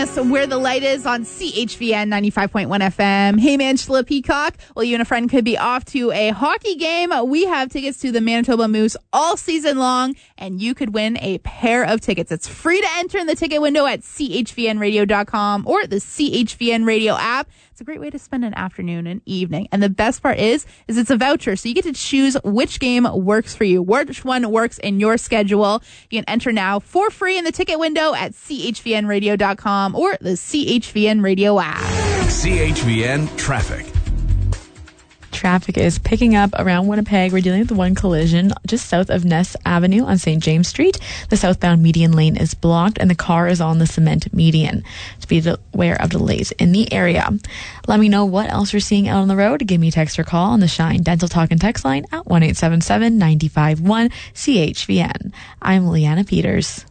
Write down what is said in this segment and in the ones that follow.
us where the light is on CHVN 95.1 FM. Hey, Angela Peacock. Well, you and a friend could be off to a hockey game. We have tickets to the Manitoba Moose all season long, and you could win a pair of tickets. It's free to enter in the ticket window at chvnradio.com or the CHVN Radio app. It's a great way to spend an afternoon and evening. And the best part is it's a voucher. So you get to choose which game works for you, which one works in your schedule. You can enter now for free in the ticket window at chvnradio.com or the CHVN Radio app. CHVN Traffic. Traffic is picking up around Winnipeg. We're dealing with one collision just south of Ness Avenue on St. James Street. The southbound median lane is blocked and the car is on the cement median. To be aware of delays in the area. Let me know what else you're seeing out on the road. Give me a text or call on the Shine Dental Talk and Text line at 1-877-951-CHVN. I'm Leanna Peters.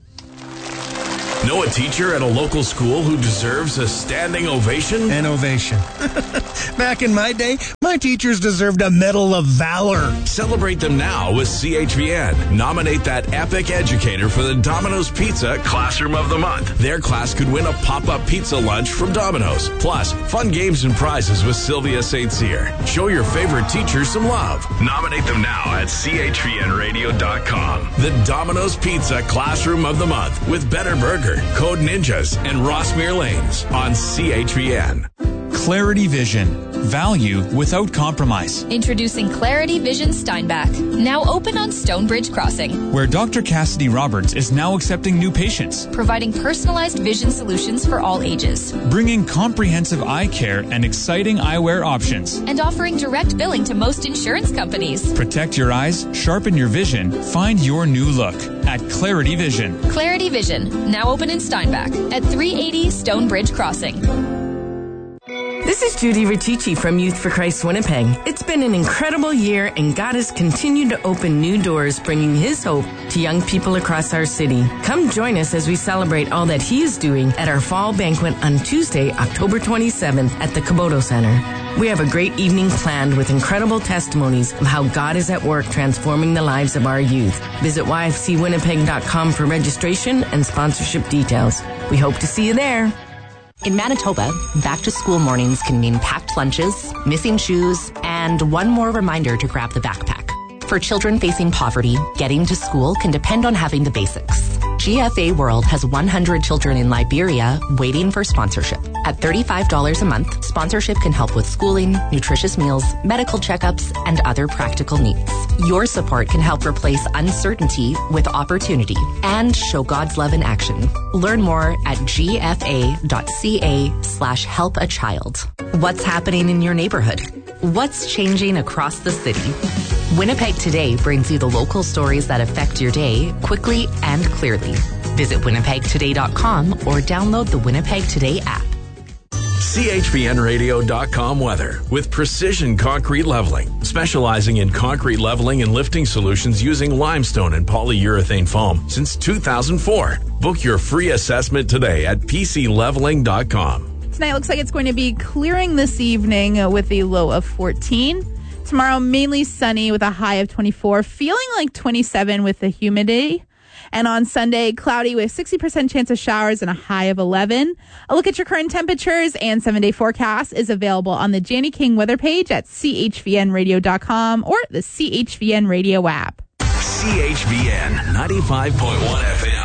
Know a teacher at a local school who deserves a standing ovation? An ovation. Back in my day, my teachers deserved a Medal of Valor. Celebrate them now with CHVN. Nominate that epic educator for the Domino's Pizza Classroom of the Month. Their class could win a pop-up pizza lunch from Domino's. Plus, fun games and prizes with Sylvia St. Cyr. Show your favorite teacher some love. Nominate them now at chvnradio.com. The Domino's Pizza Classroom of the Month with Better Burger, Code Ninjas, and Rossmere Lanes on CHVN. Clarity Vision. Value without compromise. Introducing Clarity Vision Steinbach. Now open on Stonebridge Crossing. Where Dr. Cassidy Roberts is now accepting new patients. Providing personalized vision solutions for all ages. Bringing comprehensive eye care and exciting eyewear options. And offering direct billing to most insurance companies. Protect your eyes, sharpen your vision, find your new look at Clarity Vision. Clarity Vision. Now open in Steinbach at 380 Stonebridge Crossing. This is Judy Riccici from Youth for Christ Winnipeg. It's been an incredible year, and God has continued to open new doors, bringing His hope to young people across our city. Come join us as we celebrate all that He is doing at our fall banquet on Tuesday, October 27th at the Kubota Center. We have a great evening planned with incredible testimonies of how God is at work transforming the lives of our youth. Visit yfcwinnipeg.com for registration and sponsorship details. We hope to see you there. In Manitoba, back-to-school mornings can mean packed lunches, missing shoes, and one more reminder to grab the backpack. For children facing poverty, getting to school can depend on having the basics. GFA World has 100 children in Liberia waiting for sponsorship. At $35 a month, sponsorship can help with schooling, nutritious meals, medical checkups, and other practical needs. Your support can help replace uncertainty with opportunity and show God's love in action. Learn more at gfa.ca/helpachild. What's happening in your neighborhood? What's changing across the city? Winnipeg Today brings you the local stories that affect your day quickly and clearly. Visit winnipegtoday.com or download the Winnipeg Today app. CHVNradio.com weather with Precision Concrete Leveling, specializing in concrete leveling and lifting solutions using limestone and polyurethane foam since 2004. Book your free assessment today at PCLeveling.com. Tonight looks like it's going to be clearing this evening with a low of 14. Tomorrow, mainly sunny with a high of 24, feeling like 27 with the humidity. And on Sunday, cloudy with 60% chance of showers and a high of 11. A look at your current temperatures and 7-day forecast is available on the Janny King weather page at chvnradio.com or the CHVN Radio app. CHVN 95.1 FM.